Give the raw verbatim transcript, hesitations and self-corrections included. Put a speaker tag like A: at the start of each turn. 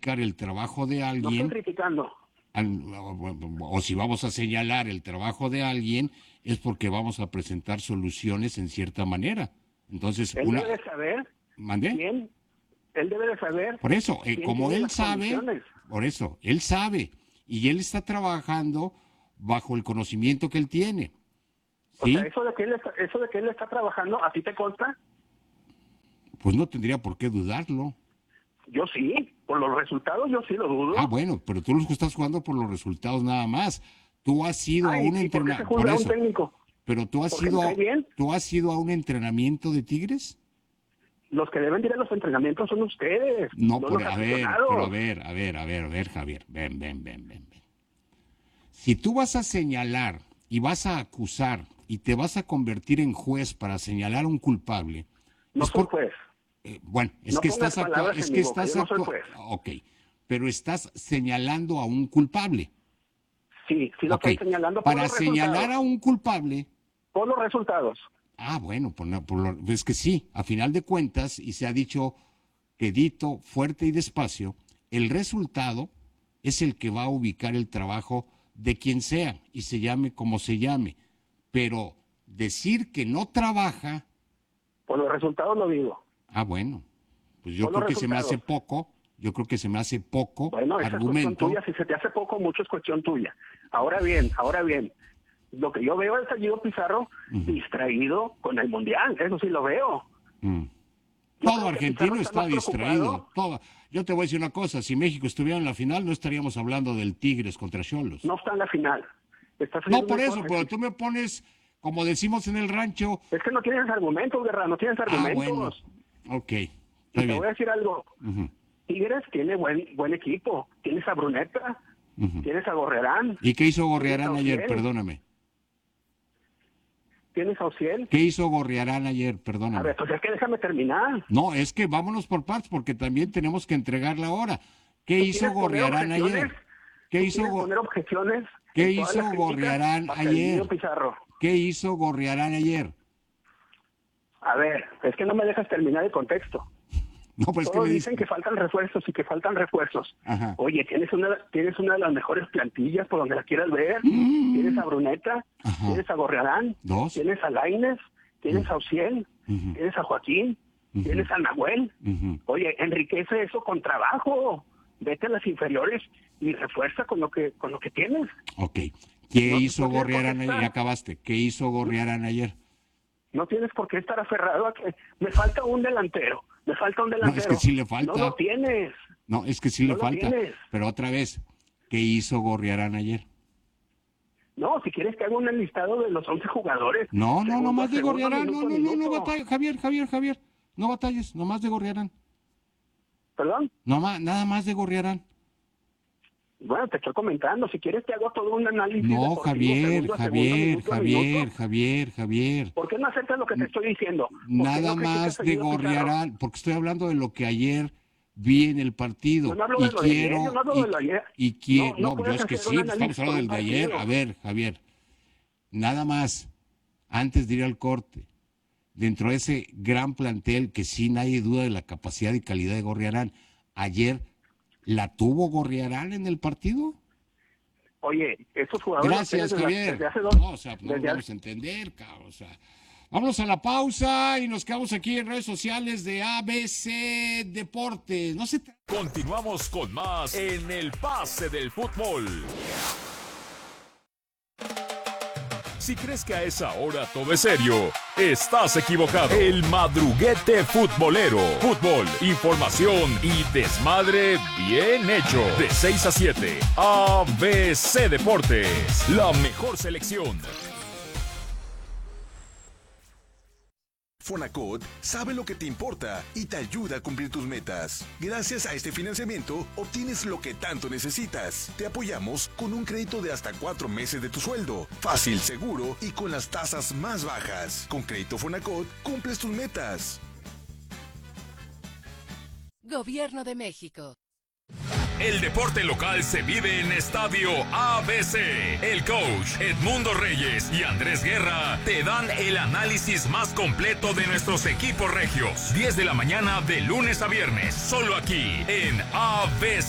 A: ubicar el trabajo de alguien...
B: No estoy criticando.
A: Al, o, o si vamos a señalar el trabajo de alguien, es porque vamos a presentar soluciones en cierta manera. Entonces,
B: Él
A: una...
B: debe de saber
A: ¿Mandé?
B: quién, él debe de saber.
A: Por eso, eh, como él sabe,
B: condiciones.
A: por eso, él sabe, y él está trabajando bajo el conocimiento que él tiene. ¿Sí?
B: O sea, eso de que él está, eso de que él está trabajando, ¿a ti te consta?
A: Pues no tendría por qué dudarlo.
B: Yo sí, por los resultados yo sí lo dudo.
A: Ah, bueno, pero tú los estás jugando por los resultados nada más. Tú has ido
B: Ay,
A: a un
B: ¿y por qué se
A: entrenamiento.
B: juzga a un técnico?
A: Pero tú has
B: ¿Porque
A: ido,
B: me cae bien?
A: tú has ido a un entrenamiento de Tigres.
B: Los que deben ir a los entrenamientos son ustedes.
A: No,
B: no
A: por,
B: los
A: a ver,
B: aficionados.
A: pero a ver, a ver, a ver, a ver, Javier, ven, ven, ven, ven, ven. Si tú vas a señalar y vas a acusar y te vas a convertir en juez para señalar a un culpable.
B: No
A: es
B: soy
A: por-
B: juez.
A: eh, bueno, es
B: No
A: que
B: pongas
A: estás actua-
B: palabras
A: es
B: en
A: que
B: mi boca,
A: estás
B: yo no soy
A: actua-
B: juez.
A: ok, pero estás señalando a un culpable.
B: Sí, sí lo
A: Ok,
B: estoy señalando por
A: para
B: los
A: señalar
B: resultados.
A: a un culpable.
B: Por los resultados.
A: Ah, bueno, por, la- por lo- es que sí, a final de cuentas, y se ha dicho quedito, fuerte y despacio, el resultado es el que va a ubicar el trabajo de quien sea y se llame como se llame. Pero decir que no trabaja,
B: Por los resultados lo digo.
A: ah, bueno, pues yo
B: Por
A: creo
B: los
A: que se me hace
B: resultados.
A: poco, yo creo que se me hace poco
B: Bueno, esa es cuestión
A: argumento.
B: tuya. Si se te hace poco, mucho es cuestión tuya. Ahora bien, ahora bien. Lo que yo veo es a Guido Pizarro
A: Ujú.
B: distraído con el Mundial. Eso sí lo veo.
A: Mm.
B: Yo
A: Todo
B: creo que
A: argentino
B: Pizarro
A: está
B: más
A: distraído.
B: preocupado.
A: Todo. Yo te voy a decir una cosa, si México estuviera en la final no estaríamos hablando del Tigres contra Xolos.
B: No está en la final. Está
A: No
B: saliendo
A: por
B: muy
A: eso,
B: fuerte.
A: pero tú me pones, como decimos en el rancho,
B: Es que no tienes argumentos, Guerra. No tienes
A: ah,
B: argumentos.
A: bueno, ok,
B: Y
A: está
B: te
A: bien.
B: voy a decir algo.
A: Ujú,
B: Tigres tiene buen buen equipo. Tienes a Bruneta.
A: ujú.
B: Tienes a Gorrerán.
A: ¿Y qué hizo Gorriarán
B: Tienes a
A: ayer?
B: Ociel.
A: Perdóname.
B: Tienes a Ociel.
A: ¿Qué hizo Gorriarán ayer?
B: A
A: Perdóname.
B: ver, pues es que déjame terminar.
A: No, es que vámonos por partes porque también tenemos que entregarla ahora. ¿Qué
B: ¿Tú
A: hizo
B: quieres poner
A: Gorriarán ayer?
B: objeciones?
A: ¿Qué
B: ¿Tú
A: hizo,
B: quieres
A: Go-
B: poner objeciones?
A: ¿Qué
B: en todas
A: hizo
B: las críticas
A: Gorriarán
B: hacia el
A: ayer?
B: Guido Pizarro.
A: ¿Qué hizo Gorriarán ayer?
B: A ver, es que no me dejas terminar el contexto.
A: No, pues que
B: Todos
A: me
B: dicen
A: dice.
B: que faltan refuerzos y que faltan refuerzos.
A: Ajá.
B: Oye, tienes una, tienes una de las mejores plantillas por donde la quieras ver.
A: Mm.
B: Tienes a Bruneta,
A: Ajá.
B: tienes a Gorrearán,
A: Dos.
B: tienes a Lainez, tienes a Ociel,
A: Ujú.
B: tienes a Joaquín,
A: Ujú.
B: tienes a Nahuel.
A: Ujú.
B: Oye, enriquece eso con trabajo. Vete a las inferiores y refuerza con lo que con lo que tienes.
A: Ok. ¿Qué
B: No te
A: hizo
B: puedes
A: Gorriarán ayer?
B: contestar.
A: Ya acabaste. ¿Qué hizo Gorriarán ayer?
B: No tienes por qué estar aferrado a que me falta un delantero, me falta un
A: No,
B: delantero.
A: es que sí le falta.
B: No lo tienes.
A: No, es que sí
B: No
A: le
B: lo
A: falta.
B: tienes.
A: Pero otra vez, ¿qué hizo Gorriarán ayer?
B: No, si quieres que haga un listado de los once jugadores.
A: No, no,
B: segundo
A: no
B: a
A: más de
B: segundo,
A: Gorriarán. No,
B: minuto a
A: no, no, no
B: minuto.
A: batalles. Javier, Javier, Javier. No batalles, nomás de Gorriarán.
B: ¿Perdón?
A: No más, nada más de Gorriarán.
B: Bueno, te estoy comentando. Si quieres te hago todo un análisis.
A: No,
B: deportivo,
A: Javier,
B: segundo a segundo,
A: Javier,
B: minuto a
A: Javier,
B: minuto.
A: Javier, Javier.
B: ¿Por qué no aceptas lo que te estoy diciendo? ¿Por qué
A: Nada
B: no criticas
A: más
B: a
A: de
B: Guido Pizarro?
A: Gorriarán, porque estoy hablando de lo que ayer vi en el partido.
B: Yo no hablo
A: y
B: de lo de ayer,
A: quiero,
B: yo no hablo
A: y,
B: de lo de ayer.
A: y quiero,
B: No, no
A: no, yo
B: puedes
A: es que
B: hacer
A: sí,
B: un
A: estamos
B: análisis
A: hablando del
B: por
A: de
B: un
A: ayer.
B: partido.
A: A ver, Javier, nada más, antes de ir al corte, dentro de ese gran plantel que sí nadie duda de la capacidad y calidad de Gorriarán, ayer ¿la tuvo Gorriarán en el partido?
B: Oye, esos jugadores los
A: Gracias,
B: tienes desde,
A: Javier.
B: desde hace dos.
A: No, o sea, no lo
B: desde
A: vamos a entender, cabrón. O sea, vámonos a la pausa y nos quedamos aquí en redes sociales de A B C Deportes. No se tra-
C: Continuamos con más en el pase del fútbol. Si crees que a esa hora todo es serio, estás equivocado. El madruguete futbolero. Fútbol, información y desmadre bien hecho. De seis a siete, A B C Deportes. La mejor selección.
D: Fonacot sabe lo que te importa y te ayuda a cumplir tus metas. Gracias a este financiamiento, obtienes lo que tanto necesitas. Te apoyamos con un crédito de hasta cuatro meses de tu sueldo. Fácil, seguro y con las tasas más bajas. Con Crédito Fonacot, cumples tus metas.
E: Gobierno de México.
C: El deporte local se vive en Estadio A B C. El coach Edmundo Reyes y Andrés Guerra te dan el análisis más completo de nuestros equipos regios. diez de la mañana de lunes a viernes, solo aquí en A B C.